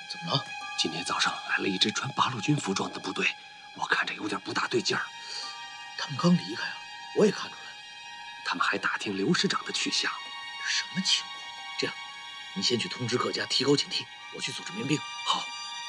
怎么了？ 今天早上来了一支穿八路军服装的部队，我看着有点不大对劲儿。 他们刚离开啊，我也看出来了。 他们还打听刘师长的去向。 什么情况？这样，你先去通知各家提高警惕，我去组织民兵。 好。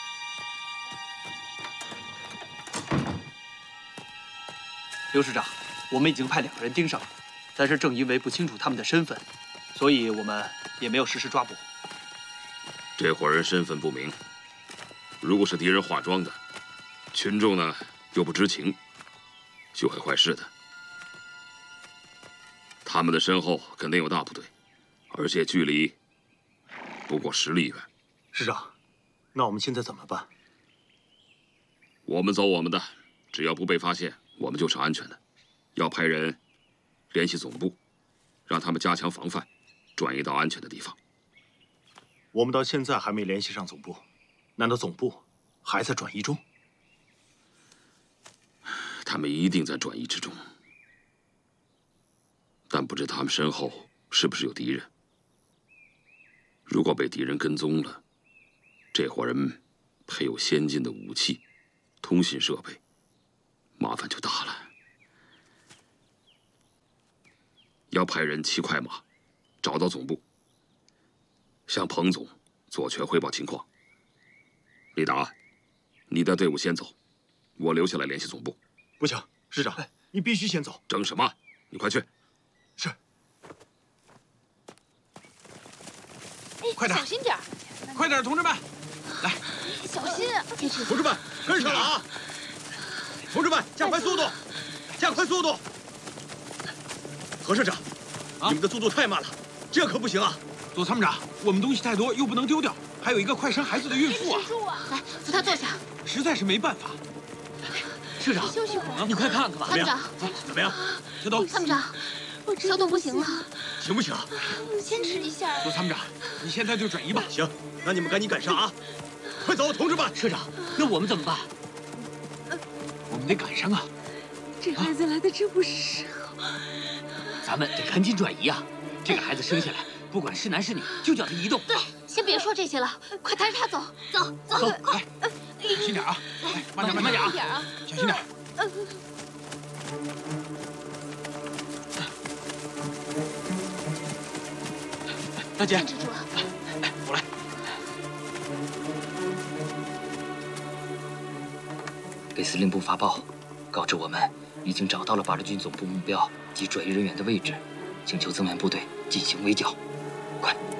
刘师长，我们已经派2个人盯上了，但是正因为不清楚他们的身份，所以我们也没有实施抓捕。 这伙人身份不明，如果是敌人化妆的，群众呢又不知情，就会坏事的。他们的身后肯定有大部队，而且距离不过10里远。 师长，那我们现在怎么办？ 我们走我们的，只要不被发现，我们就是安全的。要派人联系总部，让他们加强防范，转移到安全的地方。 我们到现在还没联系上总部，难道总部还在转移中？ 他们一定在转移之中，但不知他们身后是不是有敌人。如果被敌人跟踪了，这伙人配有先进的武器、通信设备，麻烦就大了。要派人骑快马，找到总部，向彭总、左权汇报情况。李达，你带队伍先走，我留下来联系总部。 不行，师长，你必须先走。 争什么？你快去。 是。 快点，小心点， 快点，同志们，来， 小心！ 同志们，跟上了啊！同志们，加快速度，加快速度！何社长，你们的速度太慢了，这可不行啊！ 左参谋长，我们东西太多，又不能丢掉，还有一个快生孩子的孕妇啊！ 来，扶她坐下。 实在是没办法。 社长， 休息会儿。 你快看看吧。 参谋长， 怎么样？ 小董， 参谋长，小董不行了， 行不行？ 坚持一下。 左参谋长，你现在就转移吧。 行，那你们赶紧赶上啊！快走，同志们！ 社长，那我们怎么办？ 我们得赶上啊！ 这孩子来的真不是时候。 咱们得赶紧转移啊！这个孩子生下来，不管是男是女，就叫他移动。 对，先别说这些了，快抬着他走，走， 来，小心点啊！来，慢点，慢点啊！小心点。 大姐， 坚持住啊！ 我来。 给司令部发报，告知我们已经找到了八路军总部目标及转移人员的位置，请求增援部队进行围剿。快！